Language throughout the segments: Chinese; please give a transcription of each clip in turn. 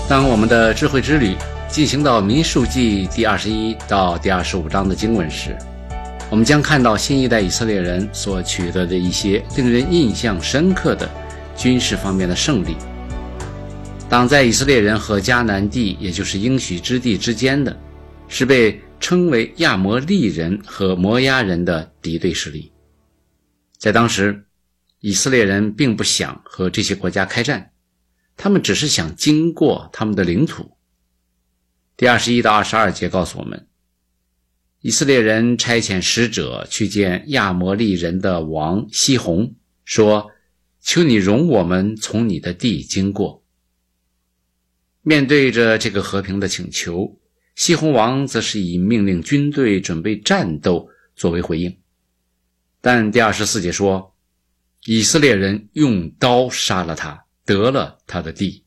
当我们的智慧之旅进行到民数记第21到第25章的经文时，我们将看到新一代以色列人所取得的一些令人印象深刻的军事方面的胜利。挡在以色列人和迦南地，也就是应许之地之间的，是被称为亚摩利人和摩押人的敌对势力。在当时，以色列人并不想和这些国家开战，他们只是想经过他们的领土。第21到22节告诉我们，以色列人差遣使者去见亚摩利人的王西宏，说：求你容我们从你的地经过。面对着这个和平的请求，西宏王则是以命令军队准备战斗作为回应。但第24节说，以色列人用刀杀了他，得了他的地。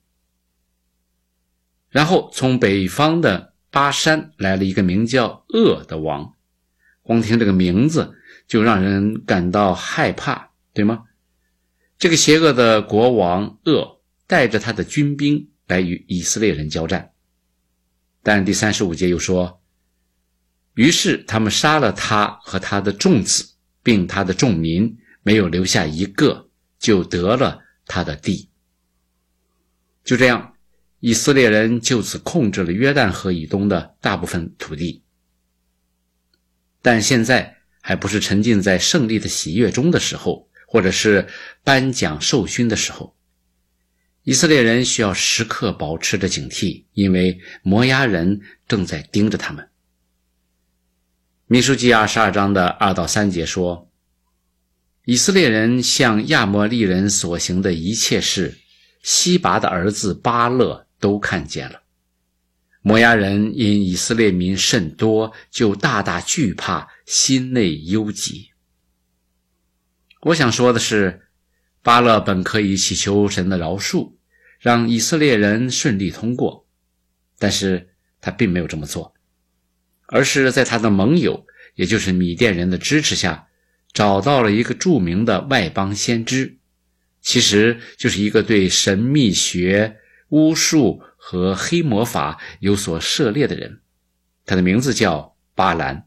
然后从北方的巴山来了一个名叫噩的王，光听这个名字就让人感到害怕，对吗？这个邪恶的国王噩带着他的军兵来与以色列人交战。但第35节又说，于是他们杀了他和他的众子，并他的众民，没有留下一个，就得了他的地。就这样，以色列人就此控制了约旦河以东的大部分土地。但现在还不是沉浸在胜利的喜悦中的时候，或者是颁奖授勋的时候。以色列人需要时刻保持着警惕，因为摩押人正在盯着他们。民数记22章的2到3节说，以色列人向亚摩利人所行的一切事，西拔的儿子巴勒都看见了。摩押人因以色列民甚多，就大大惧怕，心内忧急。我想说的是，巴勒本可以祈求神的饶恕，让以色列人顺利通过，但是他并没有这么做，而是在他的盟友，也就是米甸人的支持下，找到了一个著名的外邦先知，其实就是一个对神秘学、巫术和黑魔法有所涉猎的人，他的名字叫巴兰。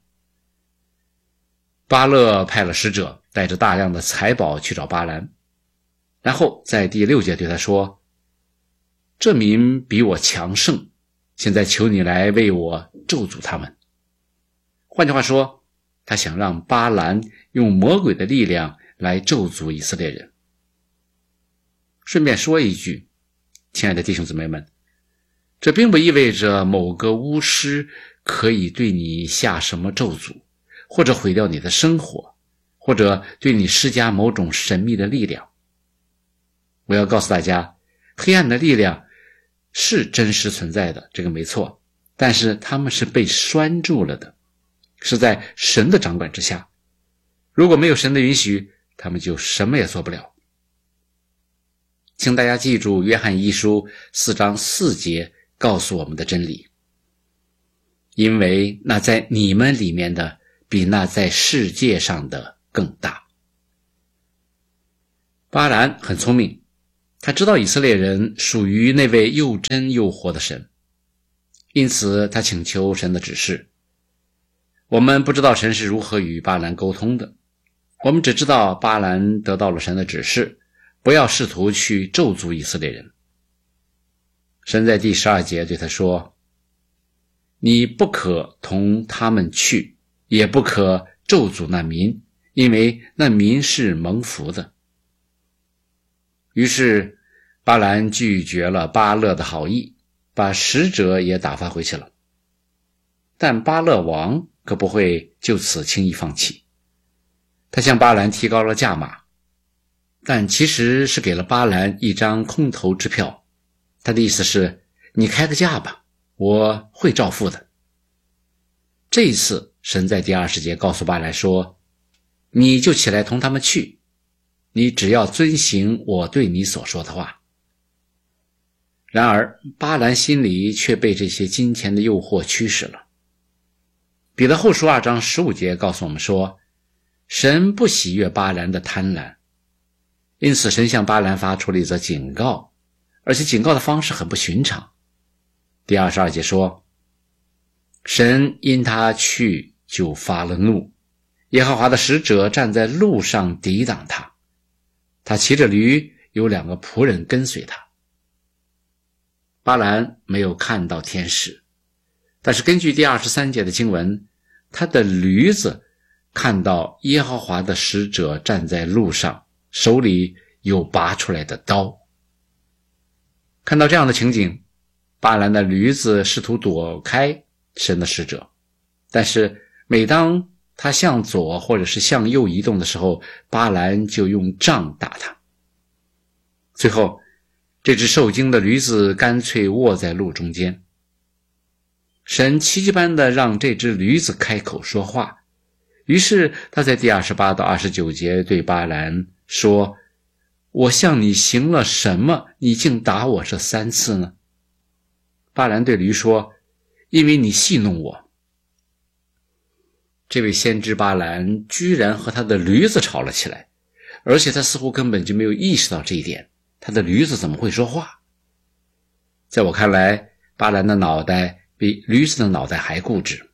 巴勒派了使者，带着大量的财宝去找巴兰，然后在第6节对他说，这民比我强盛，现在求你来为我咒诅他们。换句话说，他想让巴兰用魔鬼的力量来咒诅以色列人。顺便说一句，亲爱的弟兄姊妹们，这并不意味着某个巫师可以对你下什么咒诅，或者毁掉你的生活，或者对你施加某种神秘的力量。我要告诉大家，黑暗的力量是真实存在的，这个没错，但是他们是被拴住了的，是在神的掌管之下。如果没有神的允许，他们就什么也做不了。请大家记住约翰一书4章4节告诉我们的真理，因为那在你们里面的比那在世界上的更大。巴兰很聪明，他知道以色列人属于那位又真又活的神，因此他请求神的指示。我们不知道神是如何与巴兰沟通的，我们只知道巴兰得到了神的指示，不要试图去咒诅以色列人。神在第12节对他说，你不可同他们去，也不可咒诅那民，因为那民是蒙福的。于是巴兰拒绝了巴勒的好意，把使者也打发回去了。但巴勒王可不会就此轻易放弃，他向巴兰提高了价码，但其实是给了巴兰一张空头支票。他的意思是，你开个价吧，我会照付的。这一次神在第20节告诉巴兰说，你就起来同他们去，你只要遵行我对你所说的话。然而巴兰心里却被这些金钱的诱惑驱使了。彼得后书2章15节告诉我们说，神不喜悦巴兰的贪婪，因此神向巴兰发出了一则警告，而且警告的方式很不寻常。 第22节说，神因他去就发了怒，耶和华的使者站在路上抵挡他，他骑着驴，有2个仆人跟随他。巴兰没有看到天使，但是根据第23节的经文，他的驴子看到耶和华的使者站在路上，手里有拔出来的刀。看到这样的情景，巴兰的驴子试图躲开神的使者，但是每当他向左或者是向右移动的时候，巴兰就用杖打他。最后这只受惊的驴子干脆卧在路中间。神奇迹般的让这只驴子开口说话，于是他在第28到29节对巴兰说，我向你行了什么，你竟打我这3次呢？巴兰对驴说，因为你戏弄我。这位先知巴兰居然和他的驴子吵了起来，而且他似乎根本就没有意识到这一点，他的驴子怎么会说话？在我看来，巴兰的脑袋比驴子的脑袋还固执。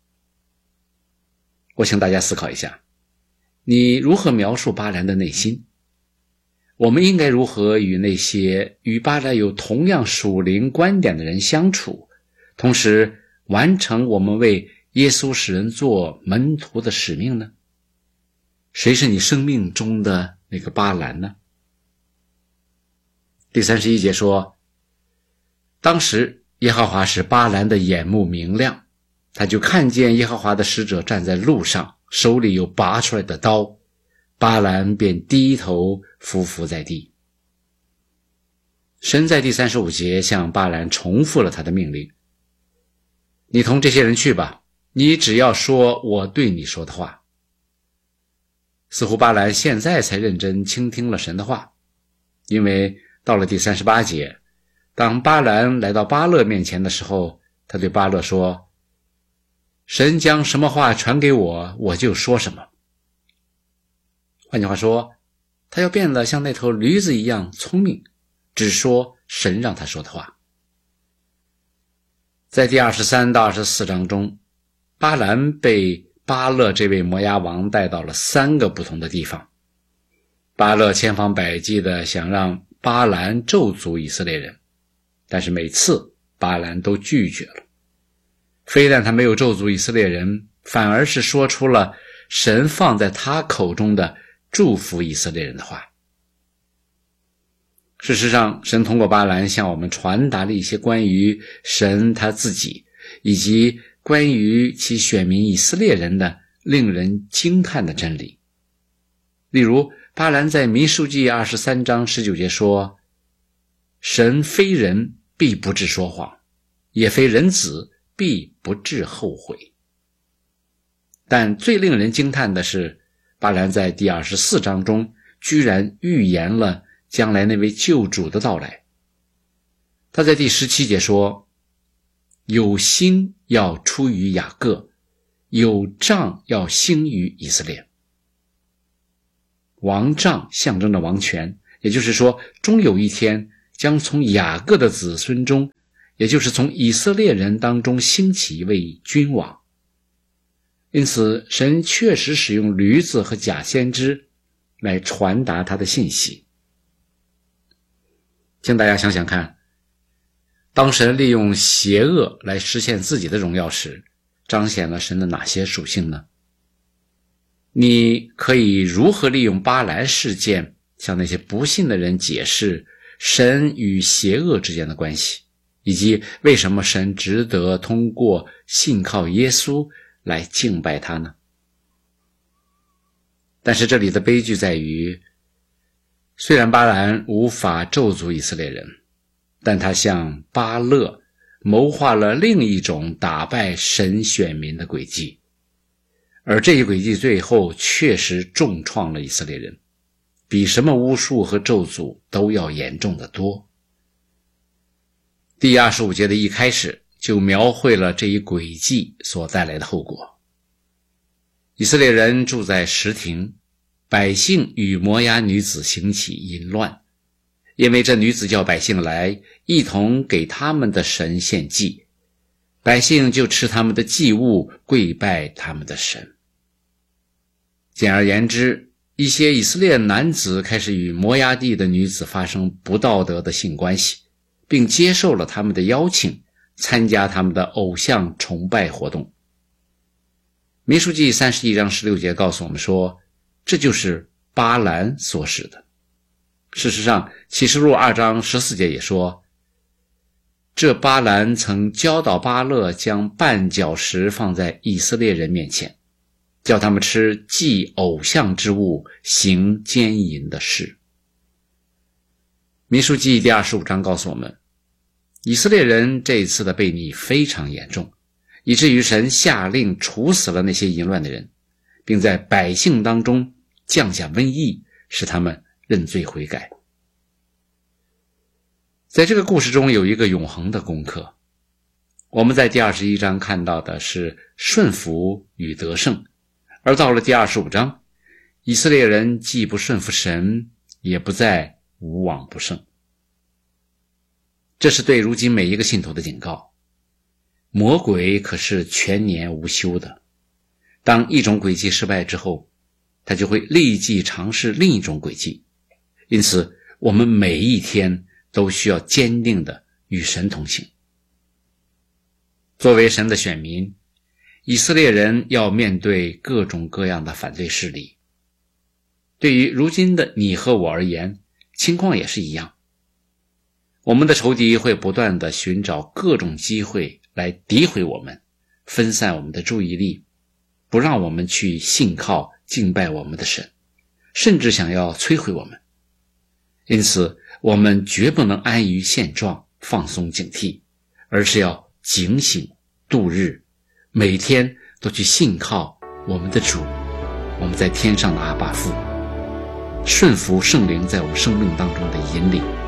我请大家思考一下，你如何描述巴兰的内心？我们应该如何与那些与巴兰有同样属灵观点的人相处，同时完成我们为耶稣使人做门徒的使命呢？谁是你生命中的那个巴兰呢？第31节说，当时耶和华使巴兰的眼目明亮，他就看见耶和华的使者站在路上，手里有拔出来的刀，巴兰便低头匍匐在地。神在第35节向巴兰重复了他的命令，你同这些人去吧，你只要说我对你说的话。似乎巴兰现在才认真倾听了神的话，因为到了第38节，当巴兰来到巴勒面前的时候，他对巴勒说，神将什么话传给我，我就说什么。换句话说，他要变得像那头驴子一样聪明，只说神让他说的话。在第23到24章中，巴兰被巴勒这位摩押王带到了3个不同的地方。巴勒千方百计地想让巴兰咒诅以色列人，但是每次巴兰都拒绝了。非但他没有咒诅以色列人，反而是说出了神放在他口中的祝福以色列人的话。事实上，神通过巴兰向我们传达了一些关于神他自己，以及关于其选民以色列人的令人惊叹的真理。例如，巴兰在民数记23章19节说，神非人必不致说谎，也非人子必不致后悔。但最令人惊叹的是，巴兰在第24章中居然预言了将来那位救主的到来。他在第17节说，有星要出于雅各，有杖要兴于以色列。王杖象征着王权，也就是说，终有一天将从雅各的子孙中，也就是从以色列人当中兴起一位君王。因此，神确实使用驴子和假先知来传达他的信息。请大家想想看，当神利用邪恶来实现自己的荣耀时，彰显了神的哪些属性呢？你可以如何利用巴兰事件向那些不信的人解释神与邪恶之间的关系，以及为什么神值得通过信靠耶稣来敬拜他呢？但是这里的悲剧在于，虽然巴兰无法咒诅以色列人，但他向巴勒谋划了另一种打败神选民的诡计，而这一诡计最后确实重创了以色列人，比什么巫术和咒诅都要严重得多。第25节的一开始就描绘了这一诡计所带来的后果。以色列人住在什亭，百姓与摩押女子行起淫乱， 因为这女子叫百姓来，一同给他们的神献祭，百姓就吃他们的祭物，跪拜他们的神。简而言之，一些以色列男子开始与摩押地的女子发生不道德的性关系，并接受了他们的邀请，参加他们的偶像崇拜活动。民数记31章16节告诉我们说，这就是巴兰所使的。事实上，启示录2章14节也说，这巴兰曾教导巴勒将绊脚石放在以色列人面前，叫他们吃祭偶像之物，行奸淫的事。民数记第25章告诉我们，以色列人这一次的悖逆非常严重，以至于神下令处死了那些淫乱的人，并在百姓当中降下瘟疫，使他们认罪悔改。在这个故事中有一个永恒的功课，我们在第21章看到的是顺服与得胜，而到了第25章，以色列人既不顺服神，也不再无往不胜。这是对如今每一个信徒的警告。魔鬼可是全年无休的，当一种诡计失败之后，他就会立即尝试另一种诡计。因此我们每一天都需要坚定的与神同行。作为神的选民，以色列人要面对各种各样的反对势力。对于如今的你和我而言，情况也是一样。我们的仇敌会不断地寻找各种机会来诋毁我们，分散我们的注意力，不让我们去信靠敬拜我们的神，甚至想要摧毁我们。因此我们绝不能安于现状，放松警惕，而是要警醒度日，每天都去信靠我们的主，我们在天上的阿爸父，顺服圣灵在我们生命当中的引领。